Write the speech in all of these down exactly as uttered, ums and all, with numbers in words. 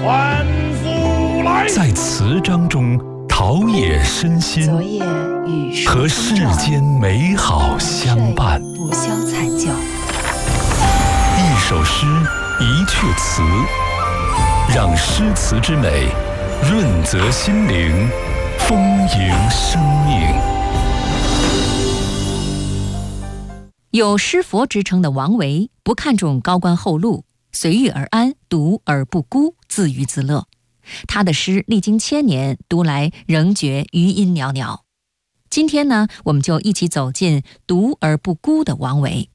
还复来。 在词章中陶冶身心， 昨夜雨疏和世间美好相伴。 不消残旧。 一首诗，一阙词，让诗词之美润泽心灵，丰盈生命。 有诗佛之称的王维，不看重高官厚禄，随遇而安，读而不孤，自娱自乐。他的诗历经千年，读来仍觉余音袅袅。今天呢，我们就一起走进读而不孤的王维。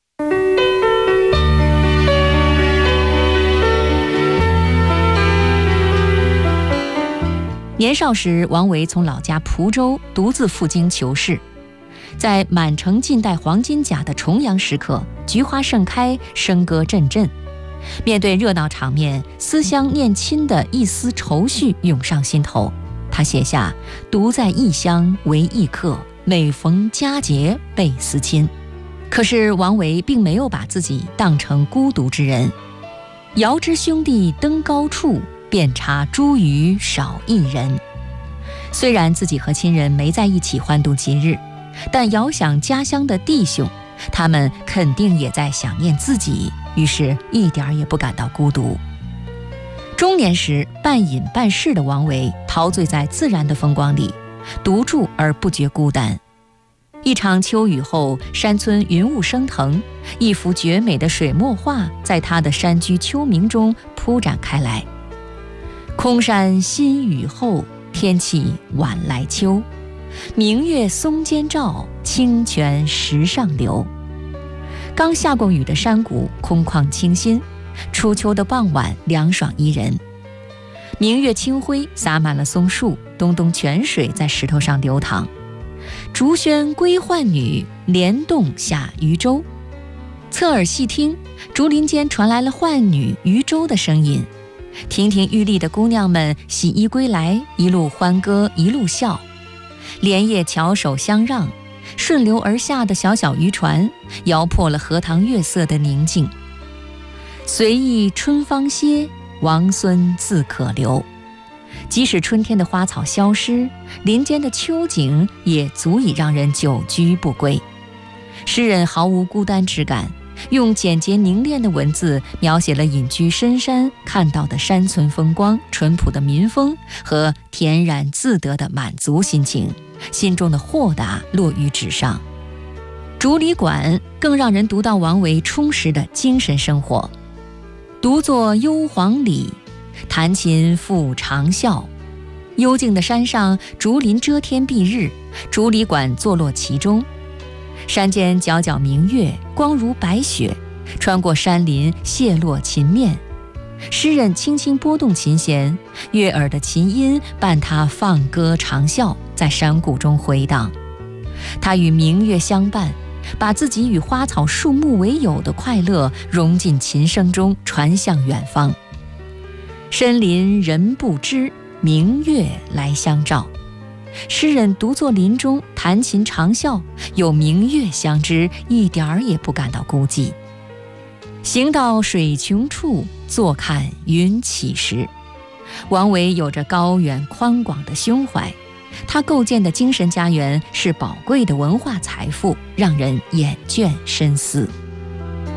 年少时，王维从老家蒲州独自赴京求仕。在满城尽带黄金甲的重阳时刻，菊花盛开，笙歌阵阵。面对热闹场面，思乡念亲的一丝愁绪涌上心头。他写下“独在异乡为异客，每逢佳节倍思亲”。可是王维并没有把自己当成孤独之人。遥知兄弟登高处，遍插茱萸少一人。虽然自己和亲人没在一起欢度节日，但遥想家乡的弟兄，他们肯定也在想念自己，于是一点也不感到孤独。中年时半隐半世的王维，陶醉在自然的风光里，独住而不觉孤单。一场秋雨后，山村云雾升腾，一幅绝美的水墨画在他的山居秋暝中铺展开来。空山新雨后，天气晚来秋。明月松间照，清泉石上流。刚下过雨的山谷空旷清新，初秋的傍晚凉爽宜人。明月清辉洒满了松树，东东泉水在石头上流淌。竹喧归浣女，莲动下渔舟。侧耳细听，竹林间传来了浣女渔舟的声音。亭亭玉立的姑娘们洗衣归来，一路欢歌一路笑。莲叶翘首相让，顺流而下的小小渔船摇破了荷塘月色的宁静。随意春芳歇，王孙自可留。即使春天的花草消失，林间的秋景也足以让人久居不归。诗人毫无孤单之感，用简洁凝练的文字描写了隐居深山看到的山村风光、淳朴的民风和恬然自得的满足心情，心中的豁达落于纸上。竹里馆更让人读到王维充实的精神生活。独坐幽篁里，弹琴复长啸。幽静的山上，竹林遮天蔽日，竹里馆坐落其中。山间皎皎明月，光如白雪，穿过山林泻落琴面。诗人轻轻拨动琴弦，悦耳的琴音伴他放歌长啸，在山谷中回荡。他与明月相伴，把自己与花草树木为友的快乐融进琴声中，传向远方。深林人不知，明月来相照。诗人独坐林中弹琴长啸，有明月相知，一点儿也不感到孤寂。行到水穷处，坐看云起时。王维有着高远宽广的胸怀，他构建的精神家园是宝贵的文化财富，让人眼倦深思。